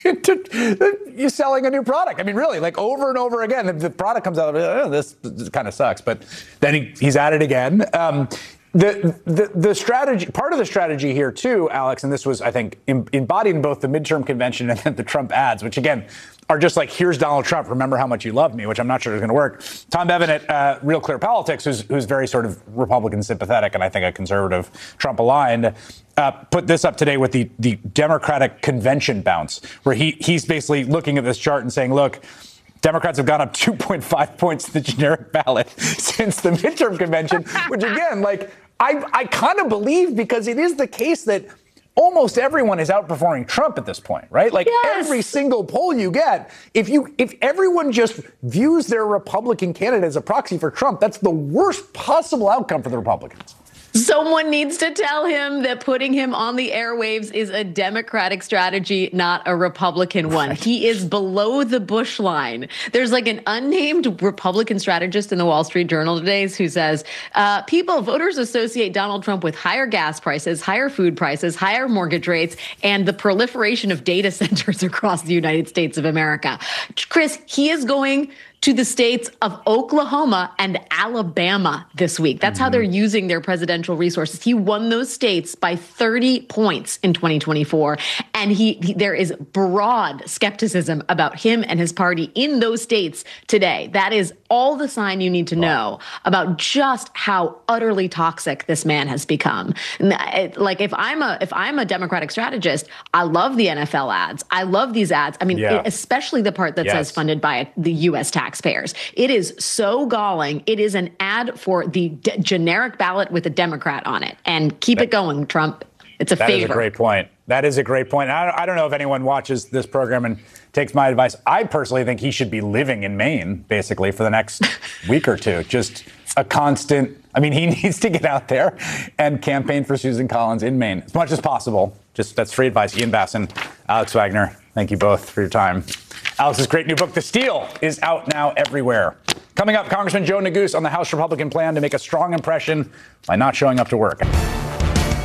You're selling a new product. I mean, really, like over and over again, the product comes out, this kind of sucks, but then he's at it again. The strategy, part of the strategy here too, Alex, and this was, I think, embodied in both the midterm convention and then the Trump ads, which again are just like, here's Donald Trump, remember how much you love me, which I'm not sure is going to work. Tom Bevan at Real Clear Politics, who's very sort of Republican sympathetic and I think a conservative Trump aligned, put this up today with the Democratic convention bounce, where he's basically looking at this chart and saying, look, Democrats have gone up 2.5 points to the generic ballot since the midterm convention, which again, like, I kind of believe, because it is the case that almost everyone is outperforming Trump at this point, right? Like every single poll you get, if everyone just views their Republican candidate as a proxy for Trump, that's the worst possible outcome for the Republicans. Someone needs to tell him that putting him on the airwaves is a Democratic strategy, not a Republican one. Right. He is below the Bush line. There's like an unnamed Republican strategist in the Wall Street Journal today who says, voters associate Donald Trump with higher gas prices, higher food prices, higher mortgage rates, and the proliferation of data centers across the United States of America. Chris, he is going to the states of Oklahoma and Alabama this week. That's how they're using their presidential resources. He won those states by 30 points in 2024. And there is broad skepticism about him and his party in those states today. That is all the sign you need to know about just how utterly toxic this man has become. Like, if I'm a Democratic strategist, I love the NFL ads. I love these ads. I mean, especially the part that says funded by the U.S. taxpayers. It is so galling. It is an ad for the generic ballot with a Democrat on it. And keep it going, Trump. It's a favor. That is a great point. That is a great point. I don't know if anyone watches this program and takes my advice. I personally think he should be living in Maine, basically, for the next week or two. Just a constant. I mean, he needs to get out there and campaign for Susan Collins in Maine as much as possible. Just that's free advice. Ian Bassin, Alex Wagner, thank you both for your time. Alex's great new book, The Steal, is out now everywhere. Coming up, Congressman Joe Neguse on the House Republican plan to make a strong impression by not showing up to work.